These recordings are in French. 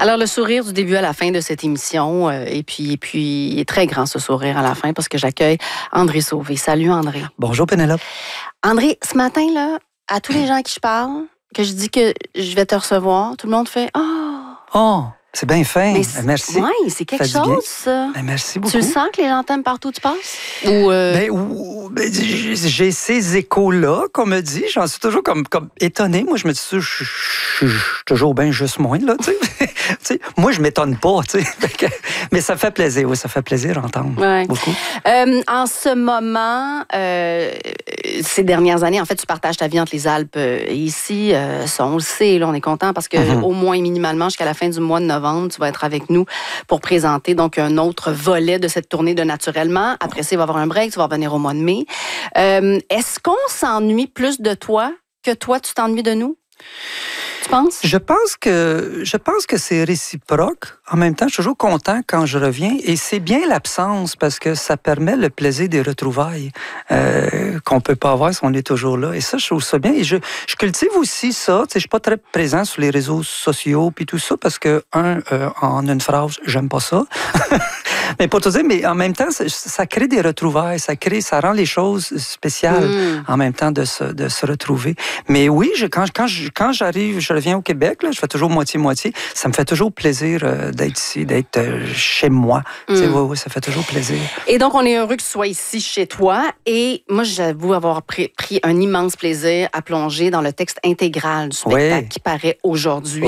Alors, le sourire du début à la fin de cette émission, et puis, il est très grand ce sourire à la fin parce que j'accueille André Sauvé. Salut, André. Bonjour, Pénélope. André, ce matin, là, à tous les gens à qui je parle, que je dis que je vais te recevoir, tout le monde fait « Oh! » Oh, c'est bien fin. Merci. Oui, c'est quelque chose, ça. Merci beaucoup. Tu le sens que les gens t'aiment partout où tu passes? Ou, j'ai ces échos-là qu'on me dit. J'en suis toujours comme étonné. Moi, je me dis, je suis toujours bien juste moins, là, tu sais. Moi, je m'étonne pas, tu sais. Mais ça fait plaisir, oui, ça fait plaisir d'entendre. Ouais. Beaucoup. En ce moment, ces dernières années, en fait, tu partages ta vie entre les Alpes et ici. Ça, on le sait, là, on est content parce que au moins minimalement, jusqu'à la fin du mois de novembre, tu vas être avec nous pour présenter donc un autre volet de cette tournée de Naturellement. Après ça, il va y avoir un break, tu vas revenir au mois de mai. Est-ce qu'on s'ennuie plus de toi que toi, tu t'ennuies de nous? Tu penses? Je pense que c'est réciproque. En même temps, je suis toujours content quand je reviens. Et c'est bien l'absence parce que ça permet le plaisir des retrouvailles qu'on peut pas avoir si on est toujours là. Et ça, je trouve ça bien. Et je cultive aussi ça. Tu sais, je suis pas très présent sur les réseaux sociaux puis tout ça parce que, en une phrase, j'aime pas ça. Mais pour te dire, mais en même temps, ça crée des retrouvailles, ça rend les choses spéciales en même temps de se retrouver. Mais oui, quand j'arrive, je reviens au Québec, là, je fais toujours moitié-moitié. Ça me fait toujours plaisir d'être ici, d'être chez moi. Oui, ça fait toujours plaisir. Et donc, on est heureux que tu sois ici chez toi. Et moi, j'avoue avoir pris un immense plaisir à plonger dans le texte intégral du spectacle qui paraît aujourd'hui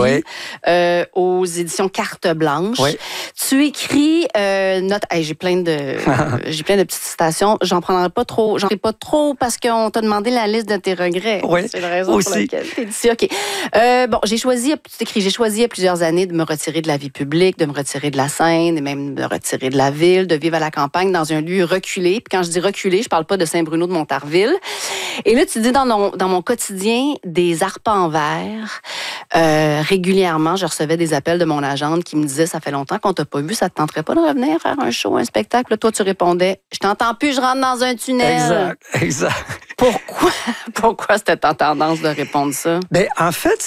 aux éditions Carte Blanche. Oui. Tu écris j'ai plein de petites citations. J'en prendrai pas trop. J'en ai pas trop parce qu'on t'a demandé la liste de tes regrets. Oui. C'est la raison pour laquelle t'es ici. OK. J'ai choisi il y a plusieurs années de me retirer de la vie publique, de me retirer de la scène, et même de me retirer de la ville, de vivre à la campagne dans un lieu reculé. Puis quand je dis reculé, je parle pas de Saint-Bruno de Montarville. Et là, tu dis dans mon quotidien des arpents verts. Régulièrement, je recevais des appels de mon agente qui me disait « Ça fait longtemps qu'on t'a pas vu, ça te tenterait pas de revenir faire un show, un spectacle? » Là, toi, tu répondais « Je t'entends plus, je rentre dans un tunnel. » Exact. Pourquoi c'était ta tendance de répondre ça? Ben, en fait,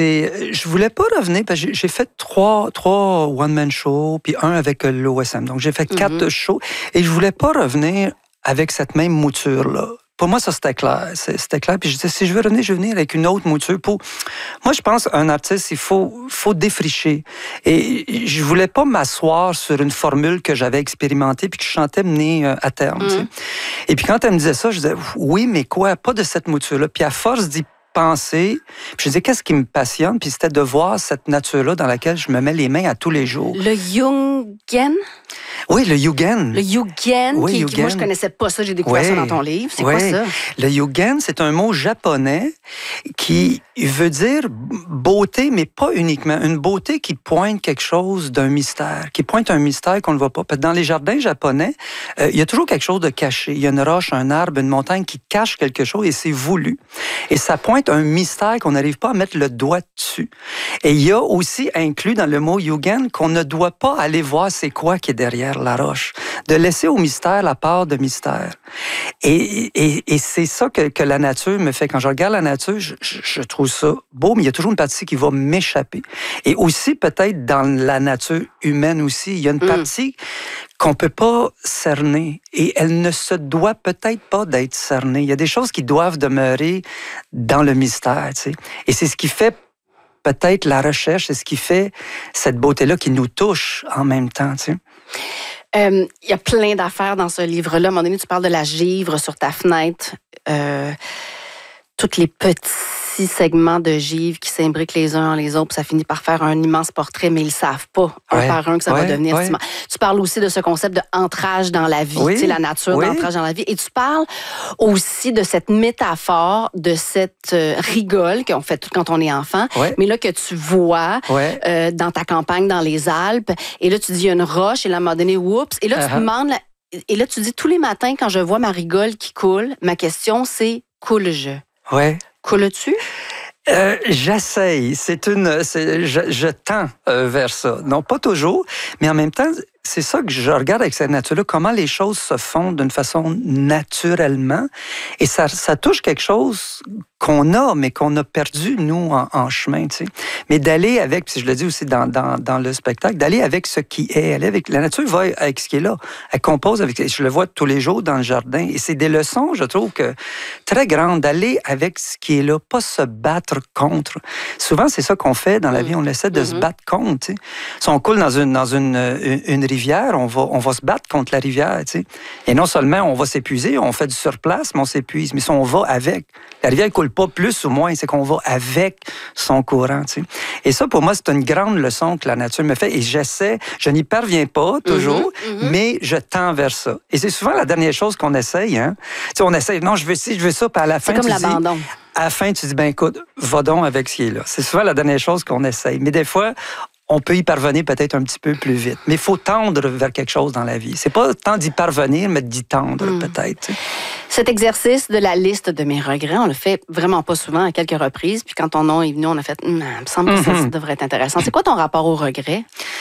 je voulais pas revenir parce que j'ai fait trois one-man shows puis un avec l'OSM. Donc, j'ai fait 4 shows et je voulais pas revenir avec cette même mouture-là. Pour moi, ça, c'était clair. C'était clair. Puis je disais, si je veux venir avec une autre mouture. Moi, je pense qu'un artiste, il faut défricher. Et je voulais pas m'asseoir sur une formule que j'avais expérimentée puis que je sentais mener à terme. Tu sais. Et puis quand elle me disait ça, je disais, oui, mais quoi? Pas de cette mouture-là. Puis à force d'y penser, puis je disais, qu'est-ce qui me passionne? Puis c'était de voir cette nature-là dans laquelle je me mets les mains à tous les jours. Le Jungen? Oui, le Yugen. Le Yugen, moi, je connaissais pas ça. J'ai découvert ça dans ton livre. C'est quoi ça? Le Yugen, c'est un mot japonais qui veut dire beauté, mais pas uniquement. Une beauté qui pointe quelque chose d'un mystère, qui pointe un mystère qu'on ne voit pas. Parce que dans les jardins japonais, il y a toujours quelque chose de caché. Il y a une roche, un arbre, une montagne qui cache quelque chose et c'est voulu. Et ça pointe un mystère qu'on n'arrive pas à mettre le doigt dessus. Et il y a aussi inclus dans le mot Yugen qu'on ne doit pas aller voir c'est quoi qui est derrière la roche, de laisser au mystère la part de mystère. Et c'est ça que la nature me fait. Quand je regarde la nature, je trouve ça beau, mais il y a toujours une partie qui va m'échapper. Et aussi, peut-être, dans la nature humaine aussi, il y a une partie qu'on peut pas cerner. Et elle ne se doit peut-être pas d'être cernée. Il y a des choses qui doivent demeurer dans le mystère, tu sais. Et c'est ce qui fait peut-être la recherche, c'est ce qui fait cette beauté-là qui nous touche en même temps, tu sais. Il y a plein d'affaires dans ce livre-là. À un moment donné, tu parles de la givre sur ta fenêtre. Tous les petits segments de givre qui s'imbriquent les uns en les autres, puis ça finit par faire un immense portrait, mais ils ne savent pas, un par un, que ça va devenir ciment. Tu parles aussi de ce concept de ancrage dans la vie, tu sais, la nature d'ancrage dans la vie. Et tu parles aussi de cette métaphore, de cette rigole qu'on fait tout quand on est enfant, mais là que tu vois dans ta campagne, dans les Alpes. Et là, tu dis, il y a une roche, et là, à un moment donné, oups. Et là, tu te demandes, et là, tu dis, tous les matins, quand je vois ma rigole qui coule, ma question, c'est, coule-je? Ouais. Coules-tu? J'essaye. Je tends vers ça. Non, pas toujours, mais en même temps, c'est ça que je regarde avec cette nature-là, comment les choses se font d'une façon naturellement. Et ça touche quelque chose qu'on a, mais qu'on a perdu, nous, en chemin, tu sais. Mais d'aller avec, puis je le dis aussi dans le spectacle, d'aller avec ce qui est, aller avec... La nature va avec ce qui est là. Elle compose avec... Je le vois tous les jours dans le jardin. Et c'est des leçons, je trouve, que très grandes, d'aller avec ce qui est là, pas se battre contre. Souvent, c'est ça qu'on fait dans la vie, on essaie de se battre contre, tu sais. Si on coule dans une rivière, on va se battre contre la rivière, tu sais. Et non seulement on va s'épuiser, on fait du surplace, mais on s'épuise. Mais si on va avec, la rivière ne coule pas plus ou moins, c'est qu'on va avec son courant, tu sais. Et ça, pour moi, c'est une grande leçon que la nature me fait. Et je n'y parviens pas toujours, mais je tends vers ça. Et c'est souvent la dernière chose qu'on essaye, hein. Tu sais, on essaye, non, je veux ci, je veux ça, puis à la fin, c'est comme l'abandon. À la fin, tu dis, ben écoute, va donc avec ce qui est là. C'est souvent la dernière chose qu'on essaye. Mais des fois, on peut y parvenir peut-être un petit peu plus vite. Mais il faut tendre vers quelque chose dans la vie. C'est pas tant d'y parvenir, mais d'y tendre peut-être. Cet exercice de la liste de mes regrets, on le fait vraiment pas souvent, à quelques reprises. Puis quand ton nom est venu, on a fait, il me semble que ça devrait être intéressant. C'est quoi ton rapport au regret?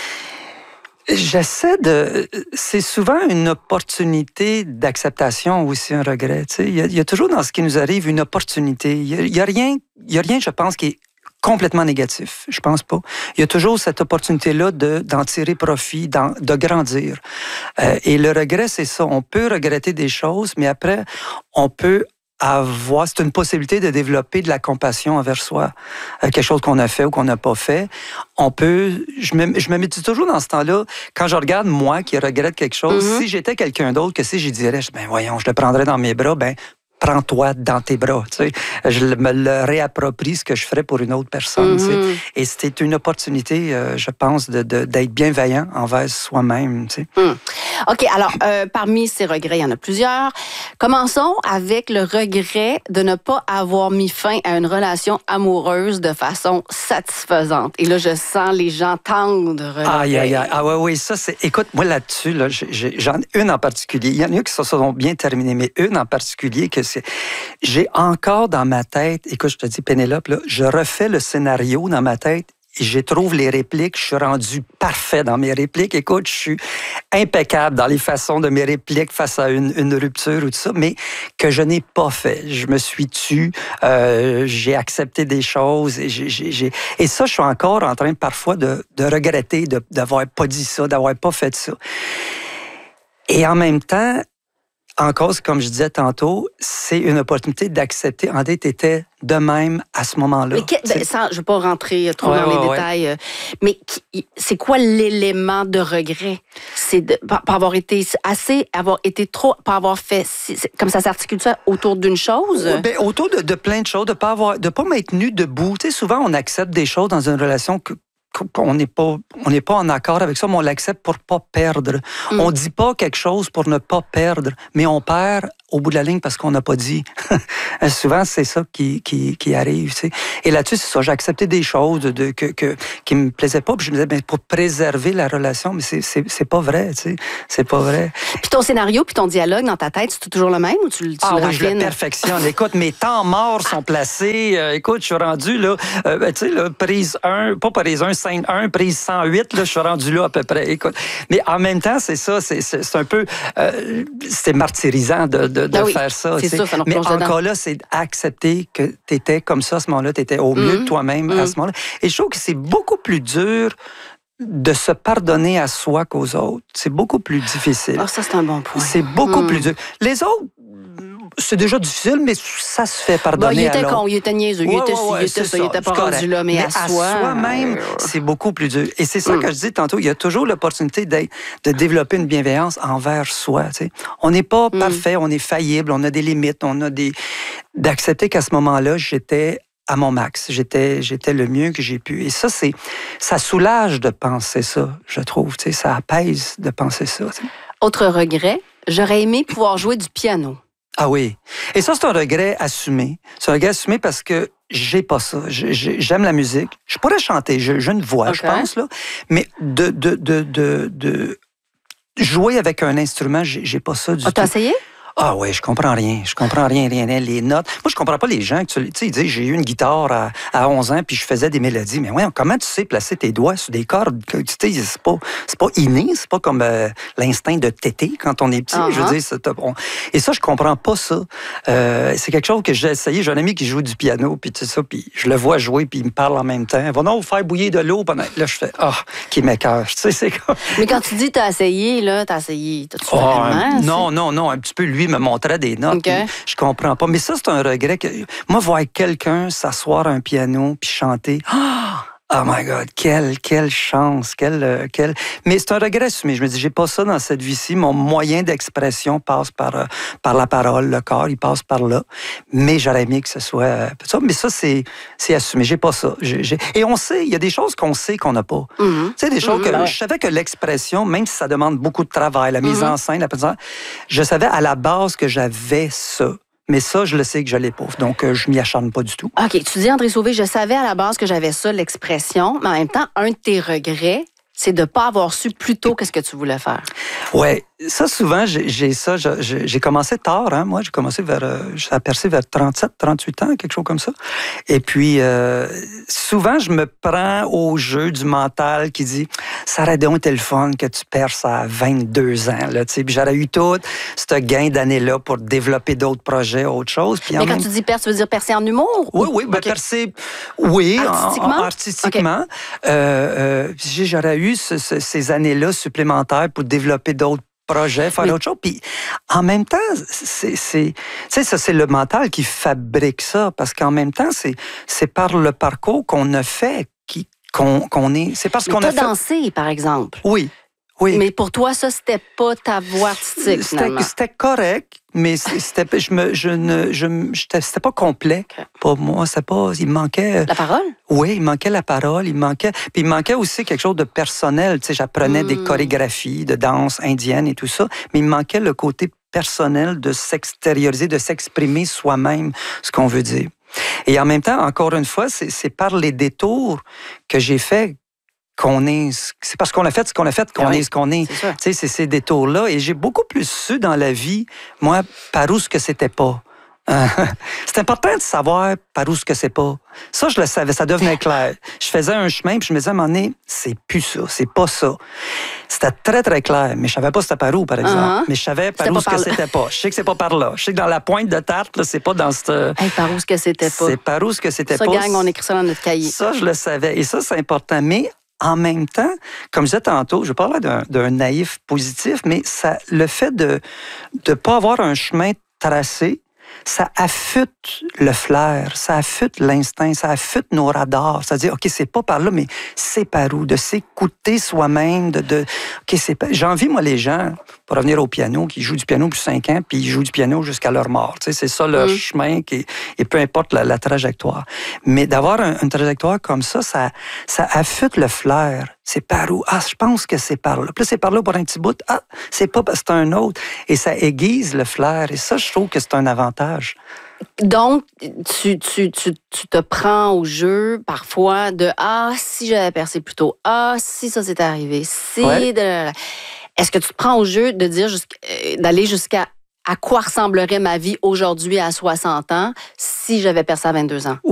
C'est souvent une opportunité d'acceptation aussi, un regret. Tu sais, il y a toujours dans ce qui nous arrive une opportunité. Il y a rien, je pense, qui est complètement négatif. Je pense pas. Il y a toujours cette opportunité-là d'en tirer profit, de grandir. Et le regret, c'est ça. On peut regretter des choses, mais après, on peut c'est une possibilité de développer de la compassion envers soi. Quelque chose qu'on a fait ou qu'on n'a pas fait. Je me mets toujours dans ce temps-là, quand je regarde moi qui regrette quelque chose, si j'étais quelqu'un d'autre, que si je dirais, ben voyons, je le prendrais dans mes bras, ben prends-toi dans tes bras. Tu sais. Je me le réapproprie ce que je ferais pour une autre personne. Tu sais. Et c'était une opportunité, je pense, d'être bienveillant envers soi-même. Tu sais. OK, alors, parmi ces regrets, il y en a plusieurs. Commençons avec le regret de ne pas avoir mis fin à une relation amoureuse de façon satisfaisante. Et là, je sens les gens tendre. Aïe. Ah oui, ça, c'est... Écoute, moi, là-dessus, là, j'en ai une en particulier. Il y en a qui se sont bien terminées, mais une en particulier que j'ai encore dans ma tête, écoute, je te dis, Pénélope, là, je refais le scénario dans ma tête et je trouve les répliques, je suis rendu parfait dans mes répliques. Écoute, je suis impeccable dans les façons de mes répliques face à une rupture ou tout ça, mais que je n'ai pas fait. Je me suis tue, j'ai accepté des choses et ça, je suis encore en train parfois de regretter d'avoir pas dit ça, d'avoir pas fait ça. Et en même temps, en cause, comme je disais tantôt, c'est une opportunité d'accepter. En fait, t'étais de même à ce moment-là. Mais je ne veux pas rentrer trop dans les détails, mais c'est quoi l'élément de regret? C'est de pas avoir été trop, pas avoir fait, comme ça s'articule ça autour d'une chose? Ben, autour de plein de choses, de pas m'être tenu debout. Tu sais, souvent, on accepte des choses dans une relation qu'on n'est pas en accord avec ça, mais on l'accepte pour pas perdre. On dit pas quelque chose pour ne pas perdre, mais on perd au bout de la ligne parce qu'on n'a pas dit. Souvent, c'est ça qui arrive. Tu sais. Et là-dessus, c'est ça. J'ai accepté des choses qui me plaisaient pas. Puis je me disais, ben, pour préserver la relation, mais c'est pas vrai. Tu sais. C'est pas vrai. Puis ton scénario, puis ton dialogue dans ta tête, c'est toujours le même ou tu le raffines? Je le perfectionne. Écoute, mes temps morts sont placés. Écoute, je suis rendu là, tu sais, là, prise 1, pas prise 1, scène 1, prise 108, là, je suis rendu là à peu près. Écoute. Mais en même temps, c'est ça, c'est un peu, c'est martyrisant de faire ça. C'est ça mais encore là, c'est d'accepter que tu étais comme ça à ce moment-là, tu étais au mieux de toi-même à ce moment-là. Et je trouve que c'est beaucoup plus dur de se pardonner à soi qu'aux autres. C'est beaucoup plus difficile. Ça, c'est un bon point. C'est beaucoup plus dur. Les autres, c'est déjà difficile, mais ça se fait pardonner il était con, il était niaiseux, il était pas rendu là, mais à soi-même, c'est beaucoup plus dur. Et c'est ça que je dis tantôt, il y a toujours l'opportunité de développer une bienveillance envers soi. Tu sais. On n'est pas parfait, on est faillible, on a des limites, d'accepter qu'à ce moment-là, j'étais à mon max. J'étais le mieux que j'ai pu. Et ça soulage de penser ça, je trouve. Tu sais, ça apaise de penser ça. Tu sais. Autre regret, j'aurais aimé pouvoir jouer du piano. Ah oui. Et ça, c'est un regret assumé. C'est un regret assumé parce que j'ai pas ça. J'aime la musique. Je pourrais chanter. J'ai une voix, je pense, là. Mais de jouer avec un instrument, j'ai pas ça du tout. T'as essayé? Ah oui, je comprends rien. Je comprends rien. Les notes. Moi, je comprends pas les gens qui, tu sais, ils disent, j'ai eu une guitare à 11 ans, puis je faisais des mélodies. Mais ouais, comment tu sais placer tes doigts sur des cordes? Tu sais, c'est pas inné, c'est pas comme l'instinct de téter quand on est petit. Je veux dire, et ça, je comprends pas ça. C'est quelque chose que j'ai essayé. J'ai un ami qui joue du piano, puis tout ça, puis je le vois jouer, puis il me parle en même temps. Va donc faire bouillir de l'eau pendant. Là, je fais, qui m'écoeure. Tu sais, c'est comme. Mais quand tu dis t'as essayé, t'as-tu vraiment? Non, un petit peu, lui me montrait des notes. Okay. Je comprends pas. Mais ça, c'est un regret. Moi, voir quelqu'un s'asseoir à un piano puis chanter. Oh my God, quelle chance, Mais c'est un regret assumé. Je me dis, j'ai pas ça dans cette vie-ci. Mon moyen d'expression passe par la parole, le corps, il passe par là. Mais j'aurais aimé que ce soit ça. Mais ça, c'est assumé. J'ai pas ça. Et on sait, il y a des choses qu'on sait qu'on n'a pas. Tu sais, des choses que je savais que l'expression, même si ça demande beaucoup de travail, la mise en scène, je savais à la base que j'avais ça. Mais ça, je le sais que je l'ai pas. Donc, je m'y acharne pas du tout. OK. Tu dis, André Sauvé, je savais à la base que j'avais ça, l'expression, mais en même temps, un de tes regrets, c'est de ne pas avoir su plus tôt qu'est-ce que tu voulais faire. Oui. Ça, souvent, j'ai commencé tard. Hein? Moi, j'ai commencé j'ai percé vers 37, 38 ans, quelque chose comme ça. Et puis, souvent, je me prends au jeu du mental qui dit « Ça aurait donc été le fun que tu perces à 22 ans. » Puis j'aurais eu tout ce gain d'années-là pour développer d'autres projets, autre chose. Puis mais quand tu dis percer, tu veux dire percer en humour? Oui, percer, oui, artistiquement. Okay. J'aurais eu ces années-là supplémentaires pour développer d'autres projets, faire autre chose. Puis en même temps, c'est le mental qui fabrique ça, parce qu'en même temps, c'est par le parcours qu'on a fait qu'on est. C'est parce qu'on a fait. Dansé, par exemple. Oui. Mais pour toi, ça, c'était pas ta voix artistique, finalement. C'était correct, mais c'était pas complet. Pour moi, il manquait. La parole? Oui, il manquait la parole, puis il manquait aussi quelque chose de personnel. Tu sais, j'apprenais des chorégraphies de danse indienne et tout ça, mais il me manquait le côté personnel de s'extérioriser, de s'exprimer soi-même ce qu'on veut dire. Et en même temps, encore une fois, c'est par les détours que j'ai fait c'est parce qu'on a fait ce qu'on a fait qu'on est ce qu'on est. Tu sais, c'est ces détours-là. Et j'ai beaucoup plus su dans la vie, moi, par où ce que c'était pas. C'est important de savoir par où ce que c'est pas. Ça, je le savais, ça devenait clair. Je faisais un chemin, puis je me disais à un moment donné, c'est plus ça, c'est pas ça. C'était très, très clair, mais je savais pas c'était par où, par exemple. Mais je savais par où ce que c'était pas. Je sais que c'est pas par là. Je sais que dans la pointe de tarte, là, c'est pas dans cette... par où ce que c'était pas. C'est par où ce que c'était pas. Ça, gang, on écrit ça dans notre cahier. Ça, je le savais. Et ça, c'est important. Mais en même temps, comme je disais tantôt, je parlais d'un naïf positif, mais le fait de ne pas avoir un chemin tracé, ça affûte le flair, ça affûte l'instinct, ça affûte nos radars. C'est-à-dire, OK, c'est pas par là, mais c'est par où? De s'écouter soi-même, OK, j'envie, moi, les gens, pour revenir au piano, qui jouent du piano depuis 5 ans, puis ils jouent du piano jusqu'à leur mort. Tu sais, c'est ça leur chemin, et peu importe la trajectoire. Mais d'avoir une trajectoire comme ça affûte le flair. C'est par où? Je pense que c'est par là. Puis là, c'est par là pour un petit bout. C'est pas parce que c'est un autre. Et ça aiguise le flair. Et ça, je trouve que c'est un avantage. Donc, tu te prends au jeu parfois de si j'avais percé plus tôt. Si ça s'était arrivé. Est-ce que tu te prends au jeu de dire d'aller jusqu'à quoi ressemblerait ma vie aujourd'hui à 60 ans si j'avais percé à 22 ans?